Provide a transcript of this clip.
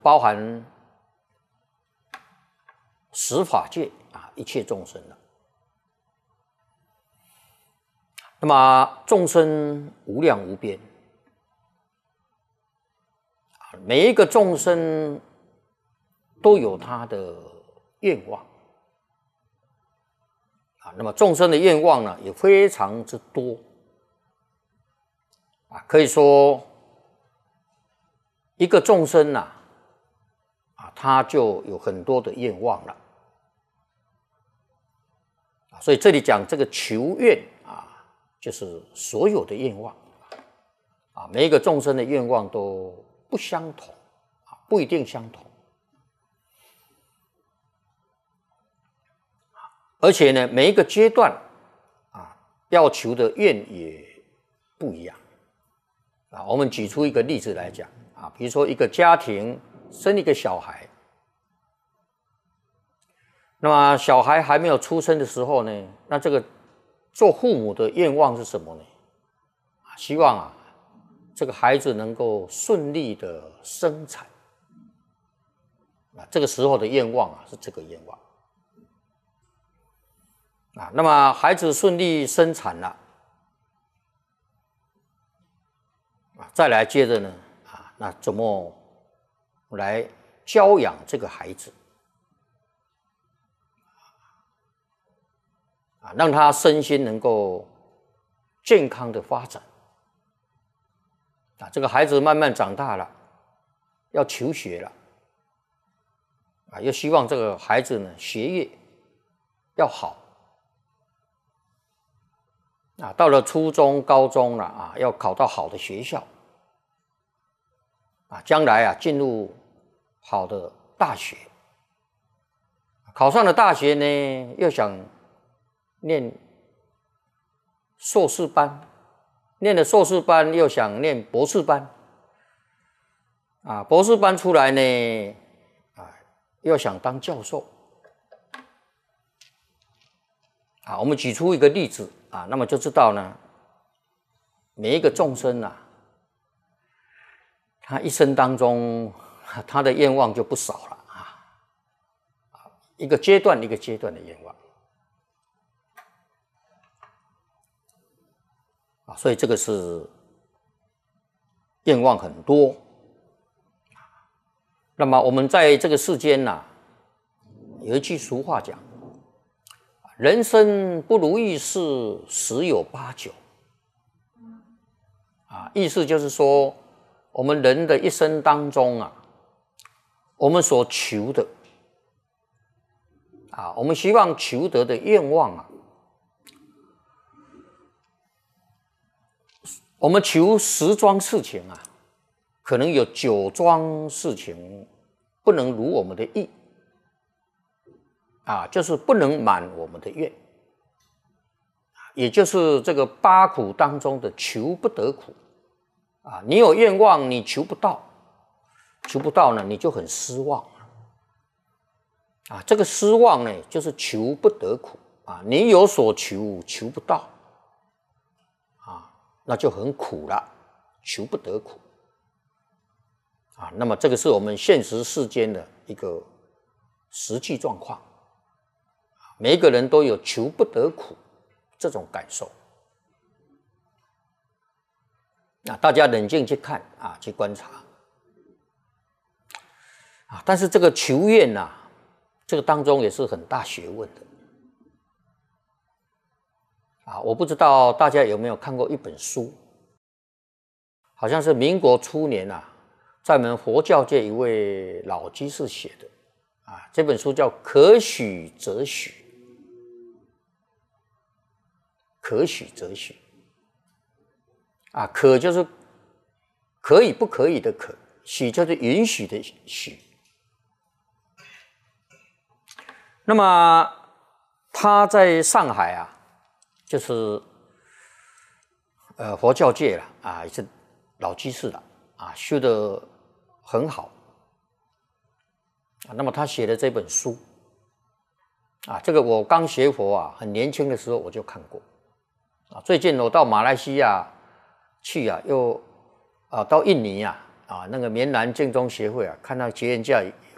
包含十法界一切众生了。那么众生无量无边，每一个众生都有他的愿望那么众生的愿望呢也非常之多可以说一个众生他就有很多的愿望了所以这里讲这个求愿就是所有的愿望每一个众生的愿望都不相同不一定相同而且呢每一个阶段要求的愿也不一样我们举出一个例子来讲比如说一个家庭生一个小孩，那么小孩还没有出生的时候呢，那这个做父母的愿望是什么呢？希望这个孩子能够顺利的生产这个时候的愿望是这个愿望那么孩子顺利生产了再来接着呢那怎么来教养这个孩子让他身心能够健康的发展这个孩子慢慢长大了要求学了又希望这个孩子呢学业要好到了初中高中了要考到好的学校将来进入好的大学考上了大学呢又想念硕士班念了硕士班又想念博士班博士班出来呢又想当教授我们举出一个例子那么就知道呢每一个众生他一生当中他的愿望就不少了一个阶段一个阶段的愿望所以这个是愿望很多那么我们在这个世间有一句俗话讲人生不如意事十有八九意思就是说我们人的一生当中我们所求的我们希望求得的愿望我们求10桩事情可能有9桩事情不能如我们的意就是不能满我们的愿也就是这个8苦当中的求不得苦你有愿望你求不到呢你就很失望这个失望呢就是求不得苦你有所求求不到那就很苦了求不得苦那么这个是我们现实世间的一个实际状况每一个人都有求不得苦这种感受大家冷静去看去观察但是这个求愿这个当中也是很大学问的我不知道大家有没有看过一本书好像是民国初年在我们佛教界一位老居士写的这本书叫可许则许可许则许可就是可以不可以的可许就是允许的许那么他在上海就是佛教界也是老居士了修得很好那么他写的这本书这个我刚学佛很年轻的时候我就看过最近我到马来西亚去又到印尼啊，那个棉兰建中协会啊，看到结缘架